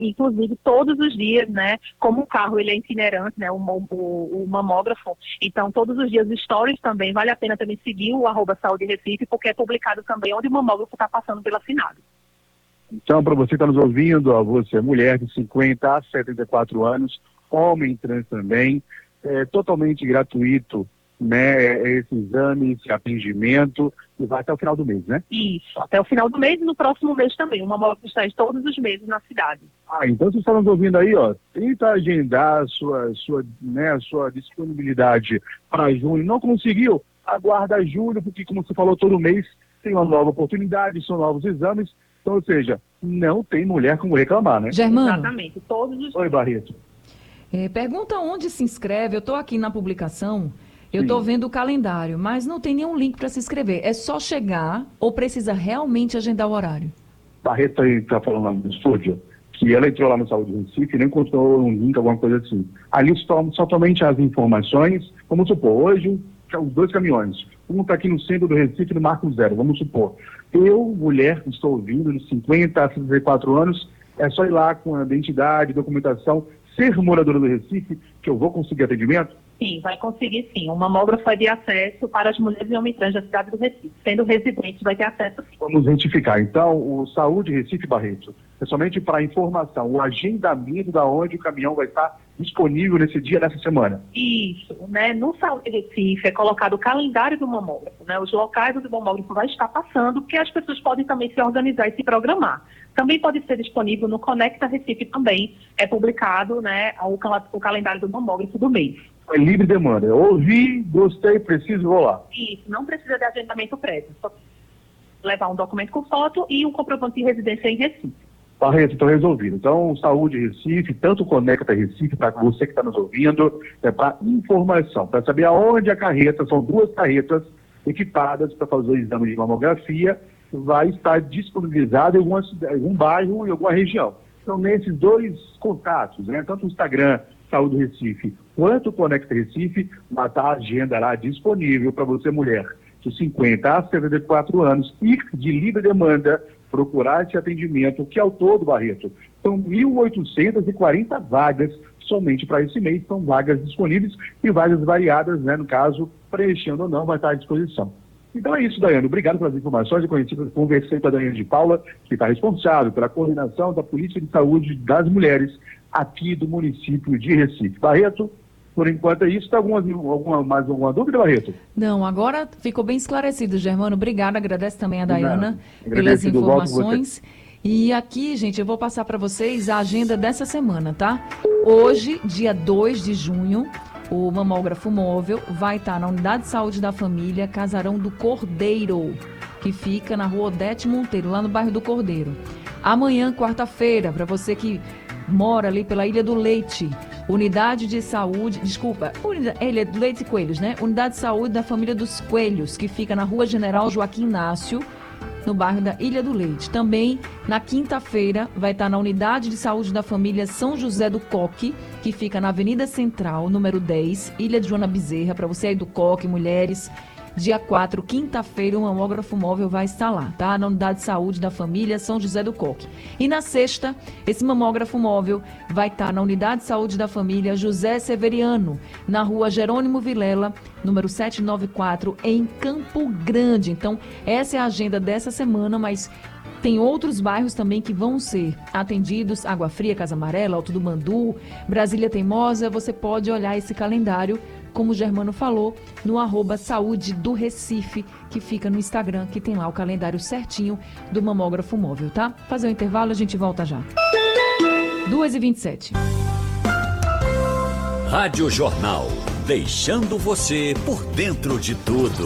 inclusive todos os dias, né, como o carro ele é itinerante, né, o mamógrafo, então todos os dias stories também, vale a pena também seguir o @Saúde Recife, porque é publicado também onde o mamógrafo está passando pela FINAD. Então, para você que está nos ouvindo, ó, você é mulher de 50 a 74 anos, homem trans também, é totalmente gratuito, né, esse exame, esse atendimento, e vai até o final do mês, né? Isso, até o final do mês e no próximo mês também. O mamógrafo está todos os meses na cidade. Então você está nos ouvindo aí, ó, tenta agendar a sua disponibilidade para junho. Não conseguiu? Aguarda julho, porque como você falou, todo mês tem uma nova oportunidade, são novos exames. Então, ou seja, não tem mulher como reclamar, né? Germano. Exatamente, todos os... Oi, Barreto. Pergunta onde se inscreve. Eu estou aqui na publicação, eu estou vendo o calendário, mas não tem nenhum link para se inscrever. É só chegar ou precisa realmente agendar o horário? Barreto aí está falando lá no estúdio que ela entrou lá no Saúde Recife e não encontrou um link, alguma coisa assim. Ali somente as informações, vamos supor, hoje os 2 caminhões, um está aqui no centro do Recife, no Marco Zero, vamos supor. Eu, mulher, estou ouvindo, de 50 a 64 anos, é só ir lá com a identidade, documentação, ser moradora do Recife, que eu vou conseguir atendimento? Sim, vai conseguir sim. O mamógrafo é de acesso para as mulheres e homens trans da cidade do Recife. Sendo residente, vai ter acesso sim. Vamos retificar. Então, o Saúde Recife Barreto é somente para informação, o agendamento da onde o caminhão vai estar disponível nesse dia, nessa semana. Isso, né? No Saúde Recife é colocado o calendário do mamógrafo, né? Os locais onde o mamógrafo vai estar passando, porque as pessoas podem também se organizar e se programar. Também pode ser disponível no Conecta Recife também, é publicado, né, o calendário do mamógrafo do mês. É livre demanda. Eu ouvi, gostei, preciso, vou lá. Isso, não precisa de agendamento prévio, só levar um documento com foto e um comprovante de residência em Recife. Barreto, então resolvido. Então, Saúde Recife, tanto Conecta Recife, para você que está nos ouvindo, é para informação, para saber aonde a carreta, são 2 carretas equipadas para fazer o exame de mamografia, vai estar disponibilizada em algum bairro, em alguma região. Então, nesses 2 contatos, né, tanto o Instagram, Saúde Recife, quanto o Conecta Recife, vai estar a agenda lá disponível para você, mulher de 50 a 74 anos, ir de livre demanda, procurar esse atendimento, que ao todo, Barreto, são 1.840 vagas somente para esse mês, são vagas disponíveis e vagas variadas, né, no caso, preenchendo ou não, vai estar à disposição. Então é isso, Daiane. Obrigado pelas informações. Eu conversei com a Daiane de Paula, que está responsável pela coordenação da Polícia de Saúde das Mulheres aqui do município de Recife. Barreto, por enquanto é isso. Tem mais alguma dúvida, Barreto? Não, agora ficou bem esclarecido, Germano. Obrigada, agradece também a Daiana pelas informações. E aqui, gente, eu vou passar para vocês a agenda dessa semana, tá? Hoje, dia 2 de junho, o mamógrafo móvel vai estar na Unidade de Saúde da Família Casarão do Cordeiro, que fica na Rua Odete Monteiro, lá no bairro do Cordeiro. Amanhã, quarta-feira, para você que mora ali pela Ilha do Leite, Unidade de Saúde, Ilha do Leite e Coelhos, né? Unidade de Saúde da Família dos Coelhos, que fica na Rua General Joaquim Inácio, no bairro da Ilha do Leite. Também, na quinta-feira, vai estar na Unidade de Saúde da Família São José do Coque, que fica na Avenida Central, número 10, Ilha de Joana Bezerra, para você aí do Coque, mulheres. Dia 4, quinta-feira, o mamógrafo móvel vai estar lá, tá? Na Unidade de Saúde da Família São José do Coque. E na sexta, esse mamógrafo móvel vai estar na Unidade de Saúde da Família José Severiano, na Rua Jerônimo Vilela, número 794, em Campo Grande. Então, essa é a agenda dessa semana, mas tem outros bairros também que vão ser atendidos, Água Fria, Casa Amarela, Alto do Mandu, Brasília Teimosa. Você pode olhar esse calendário, como o Germano falou, no @Saúde do Recife, que fica no Instagram, que tem lá o calendário certinho do mamógrafo móvel, tá? Fazer um intervalo, a gente volta já. 2h27. Rádio Jornal, deixando você por dentro de tudo.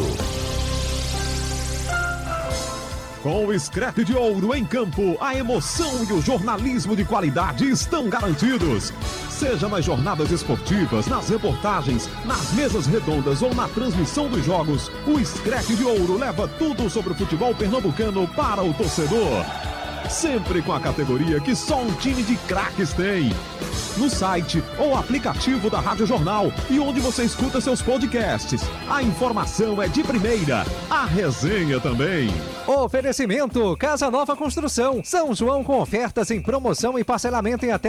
Com o Scrap de Ouro em campo, a emoção e o jornalismo de qualidade estão garantidos. Seja nas jornadas esportivas, nas reportagens, nas mesas redondas ou na transmissão dos jogos, o Scrap de Ouro leva tudo sobre o futebol pernambucano para o torcedor. Sempre com a categoria que só um time de craques tem. no site ou aplicativo da Rádio Jornal e onde você escuta seus podcasts. A informação é de primeira, a resenha também. Oferecimento Casa Nova Construção, São João com ofertas em promoção e parcelamento em até